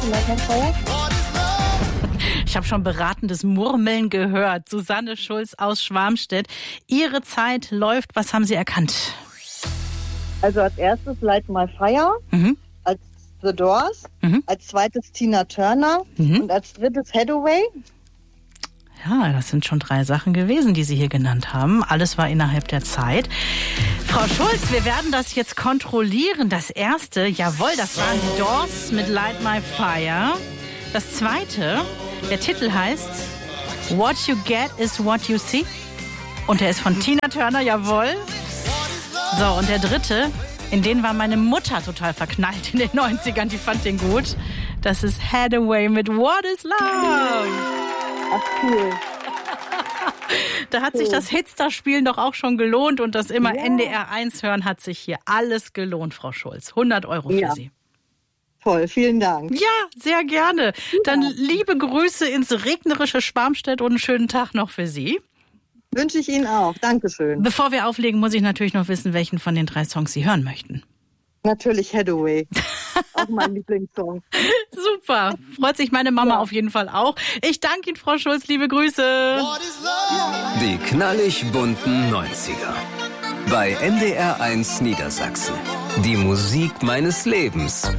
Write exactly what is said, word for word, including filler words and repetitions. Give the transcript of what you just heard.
Like My Fire. Ich habe schon beratendes Murmeln gehört. Susanne Schulz aus Schwarmstedt. Ihre Zeit läuft. Was haben Sie erkannt? Also als erstes Light My Fire, Mhm. als The Doors, Mhm. als zweites Tina Turner Mhm. und als drittes Hathaway. Ja, das sind schon drei Sachen gewesen, die Sie hier genannt haben. Alles war innerhalb der Zeit. Frau Schulz, wir werden das jetzt kontrollieren. Das erste, jawohl, das waren die Doors mit Light My Fire. Das zweite, der Titel heißt What You Get Is What You See. Und der ist von Tina Turner, jawohl. So, und der dritte, in den war meine Mutter total verknallt in den neunzigern. Die fand den gut. Das ist Hathaway mit What Is Love. Ach, cool. Da hat sich das Hitstar-Spielen doch auch schon gelohnt und das immer Ja. N D R eins hören hat sich hier alles gelohnt, Frau Schulz. hundert Euro für Ja. Sie. Toll, vielen Dank. Ja, sehr gerne. Dann liebe Grüße ins regnerische Schwarmstedt und einen schönen Tag noch für Sie. Wünsche ich Ihnen auch. Dankeschön. Bevor wir auflegen, muss ich natürlich noch wissen, welchen von den drei Songs Sie hören möchten. Natürlich Hathaway. Auch mein Lieblingssong. Super. Freut sich meine Mama Ja. auf jeden Fall auch. Ich danke Ihnen, Frau Schulz. Liebe Grüße. Die knallig bunten neunziger. Bei N D R eins Niedersachsen. Die Musik meines Lebens.